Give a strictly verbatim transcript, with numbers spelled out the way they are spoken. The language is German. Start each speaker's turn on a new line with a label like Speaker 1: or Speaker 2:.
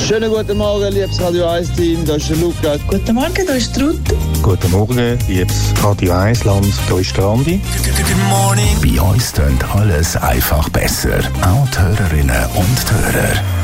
Speaker 1: Schönen guten Morgen, liebes Radio eins Team, da ist der Luca.
Speaker 2: Guten Morgen, da ist die Ruth.
Speaker 3: Guten Morgen, liebes Radio eins Land, da ist der Andi.
Speaker 4: Bei uns tönt alles einfach besser. Auch die Hörerinnen und die Hörer.